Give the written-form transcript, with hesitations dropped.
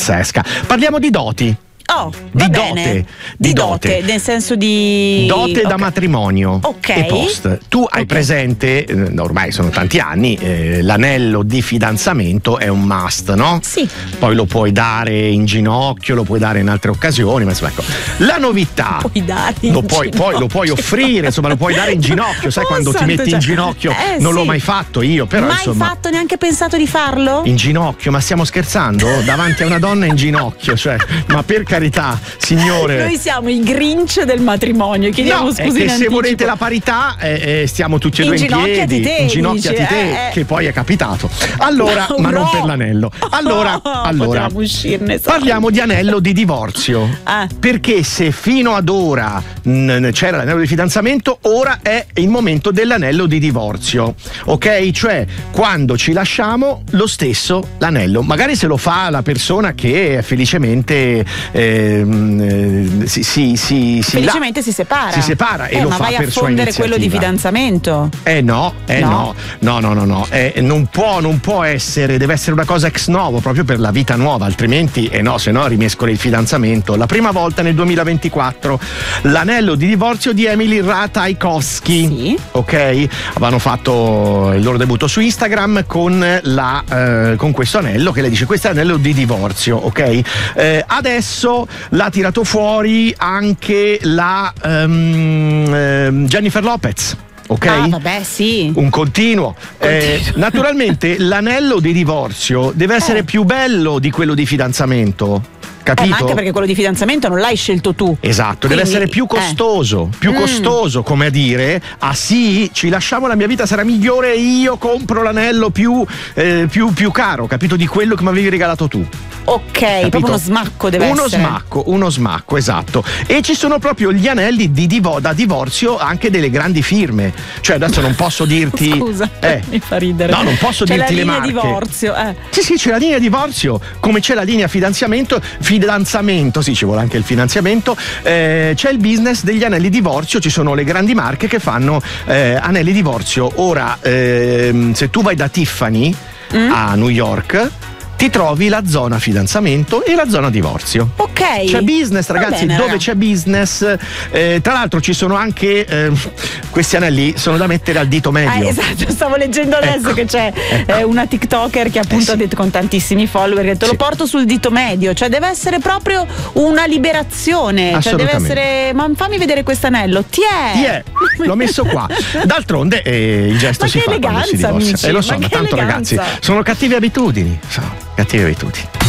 pazzesca. Parliamo di doti. Oh, Di va dote. bene. Di dote. nel senso di Dote da matrimonio Ok. e post. Tu hai presente, ormai sono tanti anni, l'anello di fidanzamento è un must, no? Sì. Poi lo puoi dare in ginocchio, lo puoi dare in altre occasioni, ma insomma, ecco. La novità Puoi dare in poi lo puoi offrire, insomma, lo puoi dare in ginocchio, sai, Oh, quando ti santo metti in cielo. ginocchio. Non l'ho Sì. mai fatto io, però Mai insomma. fatto, neanche pensato di farlo? In ginocchio, ma stiamo scherzando? Davanti a una donna in ginocchio, cioè, ma per carità, signore. Noi siamo i Grinch del matrimonio, chiediamo No, scusi è in che se anticipo. volete la parità, stiamo tutti e due in Inginocchiati piedi, te, inginocchiati dici, te, che poi è capitato. Allora, No, ma non no. per l'anello. Allora, Potevamo uscirne. parliamo di anello di divorzio. Perché se fino ad ora c'era l'anello di fidanzamento, ora è il momento dell'anello di divorzio. Ok? Cioè, quando ci lasciamo, lo stesso l'anello. Magari se lo fa la persona che felicemente felicemente si separa. Si separa e lo ma fa vai per a sua fondere quello di iniziativa. fidanzamento. No. Non può essere, deve essere una cosa ex novo, proprio per la vita nuova, altrimenti se no rimescoli il fidanzamento. La prima volta nel 2024 l'anello di divorzio di Emily Ratajkowski. Sì. Ok? Avevano fatto il loro debutto su Instagram con questo anello che lei dice: questo è l'anello di divorzio, ok? Adesso l'ha tirato fuori anche la Jennifer Lopez. Ok? Vabbè, sì. Un continuo. Naturalmente l'anello di divorzio deve essere più bello di quello di fidanzamento. Capito? Ma anche perché quello di fidanzamento non l'hai scelto tu. Esatto, Quindi, deve essere più costoso, costoso, come a dire: ah sì, ci lasciamo, la mia vita sarà migliore e io compro l'anello più caro, capito, di quello che mi avevi regalato tu. Ok, Capito? proprio uno smacco deve essere. Uno smacco, esatto. E ci sono proprio gli anelli da divorzio anche delle grandi firme. Cioè adesso non posso dirti. Scusa, mi fa ridere. No, non posso c'è dirti le marche. C'è la linea divorzio. Sì, c'è la linea divorzio, come c'è la linea fidanzamento, sì, ci vuole anche il finanziamento. C'è il business degli anelli divorzio, ci sono le grandi marche che fanno anelli divorzio. Ora, se tu vai da Tiffany a New York, ti trovi la zona fidanzamento e la zona divorzio. Ok. C'è business, ragazzi, bene, dove raga. c'è business. Tra l'altro ci sono anche questi anelli, sono da mettere al dito medio. Esatto, stavo leggendo adesso che c'è una TikToker che appunto ha detto, con tantissimi follower, che lo porto sul dito medio, cioè deve essere proprio una liberazione, cioè deve essere, ma fammi vedere questo anello, ti è, l'ho messo qua. D'altronde il gesto ma si che fa quando si eleganza, divorzia. amici, Lo so, ma ma che tanto eleganza. ragazzi, sono cattive abitudini.